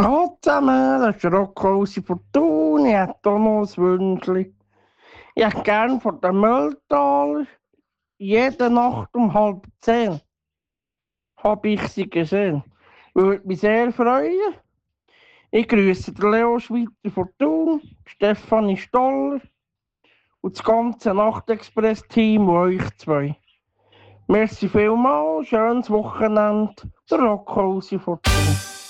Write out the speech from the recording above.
Hallo zusammen, das ist der Rocco aus Fortuna. Ich hätte auch noch ein Wünschchen. Ich hätte gerne von den Mülltaler jede Nacht um 9:30 habe ich sie gesehen. Würde mich sehr freuen. Ich grüße den Leo Schweiter Fortun, Stefanie Stoller und das ganze Nachtexpress-Team und euch zwei. Merci vielmals, schönes Wochenende, der Rocco aus Fortun.